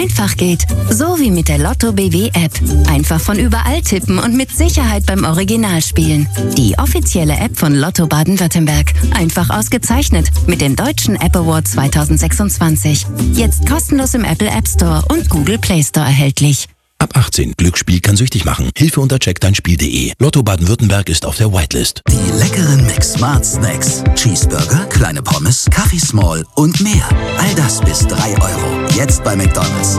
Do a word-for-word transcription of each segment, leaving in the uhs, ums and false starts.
einfach geht. So wie mit der Lotto B W App. Einfach von überall tippen und mit Sicherheit beim Original spielen. Die offizielle App von Lotto Baden-Württemberg. Einfach ausgezeichnet mit dem Deutschen App Award zwanzig sechsundzwanzig. Jetzt kostenlos im Apple App Store und Google Play Store erhältlich. Ab achtzehn. Glücksspiel kann süchtig machen. Hilfe unter check dein spiel punkt de. Lotto Baden-Württemberg ist auf der Whitelist. Die leckeren McSmart Snacks. Cheeseburger, kleine Pommes, Kaffee Small und mehr. All das bis drei Euro. Jetzt bei McDonald's.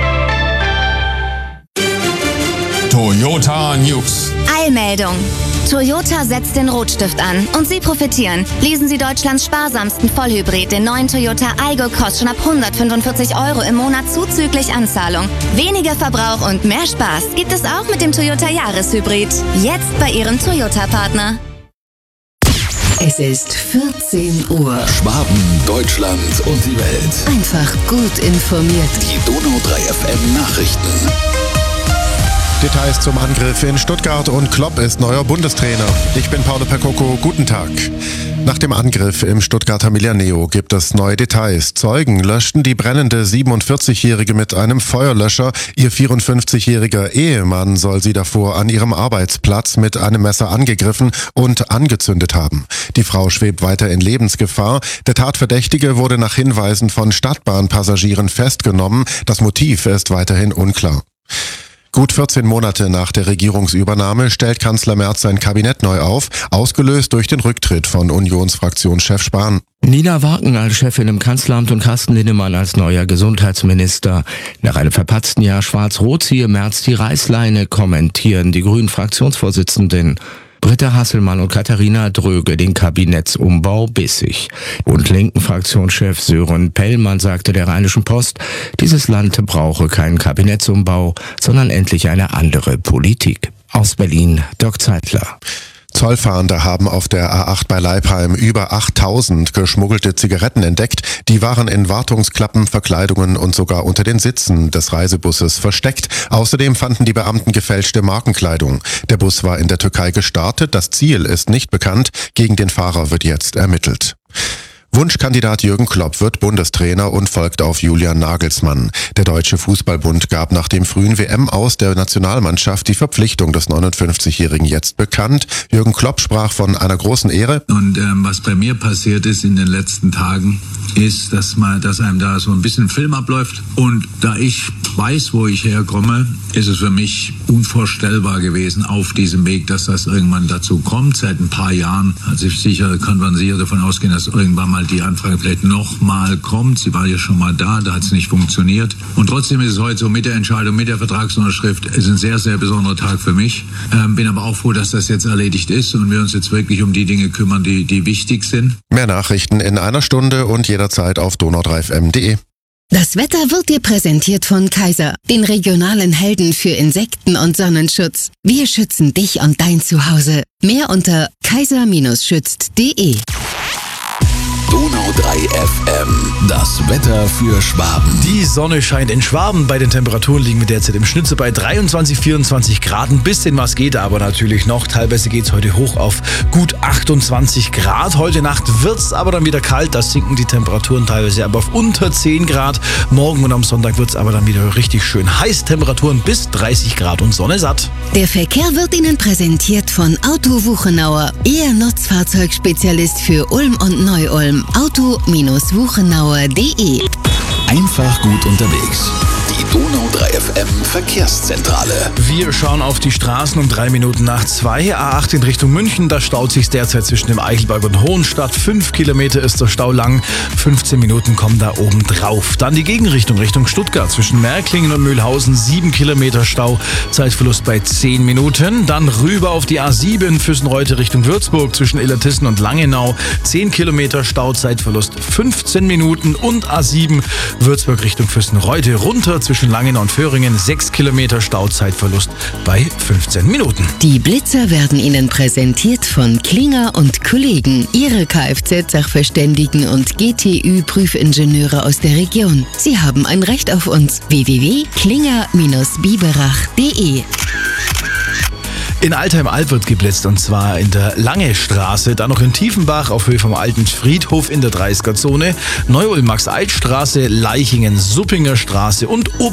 Toyota News. Eilmeldung. Toyota setzt den Rotstift an und Sie profitieren. Leasen Sie Deutschlands sparsamsten Vollhybrid, den neuen Toyota Aygo, kostet schon ab hundertfünfundvierzig Euro im Monat zuzüglich Anzahlung. Weniger Verbrauch und mehr Spaß gibt es auch mit dem Toyota Jahreshybrid. Jetzt bei Ihrem Toyota-Partner. Es ist vierzehn Uhr. Schwaben, Deutschland und die Welt. Einfach gut informiert. Die Donau drei F M Nachrichten. Details zum Angriff in Stuttgart und Klopp ist neuer Bundestrainer. Ich bin Paolo Percoco, guten Tag. Nach dem Angriff im Stuttgarter Milaneo gibt es neue Details. Zeugen löschten die brennende siebenundvierzigjährige mit einem Feuerlöscher. Ihr vierundfünfzigjähriger Ehemann soll sie davor an ihrem Arbeitsplatz mit einem Messer angegriffen und angezündet haben. Die Frau schwebt weiter in Lebensgefahr. Der Tatverdächtige wurde nach Hinweisen von Stadtbahnpassagieren festgenommen. Das Motiv ist weiterhin unklar. Gut vierzehn Monate nach der Regierungsübernahme stellt Kanzler Merz sein Kabinett neu auf, ausgelöst durch den Rücktritt von Unionsfraktionschef Spahn. Nina Wagen als Chefin im Kanzleramt und Carsten Linnemann als neuer Gesundheitsminister. Nach einem verpatzten Jahr Schwarz-Rot ziehe Merz die Reißleine, kommentieren die Grünen-Fraktionsvorsitzenden. Britta Hasselmann und Katharina Dröge den Kabinettsumbau bissig. Und linken Fraktionschef Sören Pellmann sagte der Rheinischen Post, dieses Land brauche keinen Kabinettsumbau, sondern endlich eine andere Politik. Aus Berlin, Dirk Zeitler. Zollfahnder haben auf der A acht bei Leipheim über achttausend geschmuggelte Zigaretten entdeckt. Die waren in Wartungsklappen, Verkleidungen und sogar unter den Sitzen des Reisebusses versteckt. Außerdem fanden die Beamten gefälschte Markenkleidung. Der Bus war in der Türkei gestartet. Das Ziel ist nicht bekannt. Gegen den Fahrer wird jetzt ermittelt. Wunschkandidat Jürgen Klopp wird Bundestrainer und folgt auf Julian Nagelsmann. Der Deutsche Fußballbund gab nach dem frühen W M-Aus der Nationalmannschaft die Verpflichtung des neunundfünfzigjährigen jetzt bekannt. Jürgen Klopp sprach von einer großen Ehre. Und ähm, was bei mir passiert ist in den letzten Tagen, ist, dass, man, dass einem da so ein bisschen Film abläuft. Und da ich weiß, wo ich herkomme, ist es für mich unvorstellbar gewesen auf diesem Weg, dass das irgendwann dazu kommt. Seit ein paar Jahren, also ich sicher kann man sicher davon ausgehen, dass irgendwann mal die Anfrage vielleicht nochmal kommt. Sie war ja schon mal da, da hat es nicht funktioniert. Und trotzdem ist es heute so mit der Entscheidung, mit der Vertragsunterschrift, ist ein sehr, sehr besonderer Tag für mich. Ähm, bin aber auch froh, dass das jetzt erledigt ist und wir uns jetzt wirklich um die Dinge kümmern, die, die wichtig sind. Mehr Nachrichten in einer Stunde und jederzeit auf donau drei f m punkt de. Das Wetter wird dir präsentiert von Kaiser, den regionalen Helden für Insekten- und Sonnenschutz. Wir schützen dich und dein Zuhause. Mehr unter kaiser schützt punkt de. Donau drei F M. Das Wetter für Schwaben. Die Sonne scheint in Schwaben. Bei den Temperaturen liegen wir derzeit im Schnitt so bei dreiundzwanzig, vierundzwanzig Grad. Ein bisschen was geht aber natürlich noch. Teilweise geht es heute hoch auf gut achtundzwanzig Grad. Heute Nacht wird es aber dann wieder kalt. Da sinken die Temperaturen teilweise aber auf unter zehn Grad. Morgen und am Sonntag wird es aber dann wieder richtig schön heiß. Temperaturen bis dreißig Grad und Sonne satt. Der Verkehr wird Ihnen präsentiert von Auto Wuchenauer. Ihr Nutzfahrzeugspezialist für Ulm und Neu-Ulm. auto wuchenauer punkt de. Einfach gut unterwegs. Die Donau drei F M Verkehrszentrale. Wir schauen auf die Straßen um drei Minuten nach zwei. A acht in Richtung München, da staut sich derzeit zwischen dem Eichelberg und Hohenstadt. Fünf Kilometer ist der Stau lang. fünfzehn Minuten kommen da oben drauf. Dann die Gegenrichtung Richtung Stuttgart zwischen Märklingen und Mühlhausen. Sieben Kilometer Stau. Zeitverlust bei zehn Minuten. Dann rüber auf die A sieben Füssenreute Richtung Würzburg zwischen Illertissen und Langenau. Zehn Kilometer Stau. Zeitverlust fünfzehn Minuten. Und A sieben Würzburg Richtung Füssenreute runter zwischen Langenau und Föhringen. Sechs Kilometer Stauzeitverlust bei fünfzehn Minuten. Die Blitzer werden Ihnen präsentiert von Klinger und Kollegen. Ihre Kfz-Sachverständigen und G T Ü-Prüfingenieure aus der Region. Sie haben ein Recht auf uns. w w w punkt klinger biberach punkt de. In Altheim-Alt wird geblitzt und zwar in der Lange Straße, dann noch in Tiefenbach auf Höhe vom Alten Friedhof in der dreißiger Zone, Neu-Ulm-Max-Eid-Straße, Leichingen-Suppinger Straße und